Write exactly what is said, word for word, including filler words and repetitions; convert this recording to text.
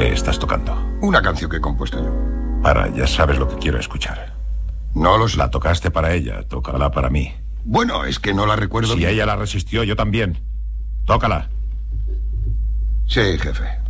¿Qué estás tocando? Una canción que he compuesto yo. Para, ya sabes lo que quiero escuchar. No lo sé. La tocaste para ella, tócala para mí. Bueno, es que no la recuerdo. Si ella la resistió, yo también. Tócala. Sí, jefe.